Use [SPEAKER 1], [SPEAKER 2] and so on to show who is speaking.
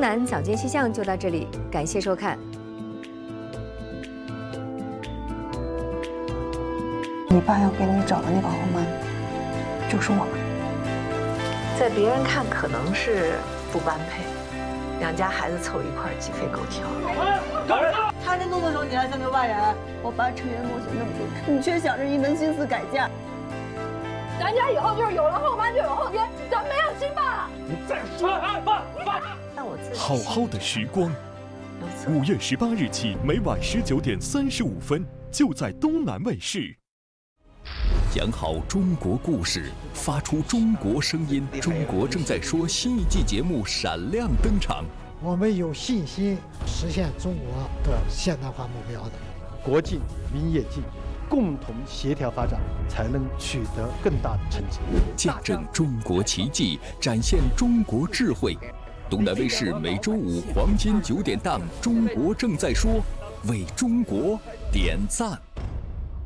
[SPEAKER 1] 南早间气象就到这里，感谢收看。
[SPEAKER 2] 你爸要给你找的那个后妈，就是我。
[SPEAKER 3] 在别人看可能是不般配，两家孩子凑一块鸡飞狗跳。
[SPEAKER 4] 他这弄的时候你还3、6万人，
[SPEAKER 2] 我爸成员磨损那么多，你却想着一门心思改嫁。
[SPEAKER 5] 咱家以后就是有了后妈就有后天，咱没有亲爸。
[SPEAKER 6] 你再说，爸！
[SPEAKER 3] 但我自己
[SPEAKER 7] 好好的时光，5月18日起，每晚19点35分，就在东南卫视。
[SPEAKER 8] 讲好中国故事，发出中国声音。中国正在说新一季节目闪亮登场。
[SPEAKER 9] 我们有信心实现中国的现代化目标的。
[SPEAKER 10] 国进民也进，共同协调发展，才能取得更大的成绩。
[SPEAKER 8] 见证中国奇迹，展现中国智慧。东南卫视每周5黄金9点档《中国正在说》，为中国点赞。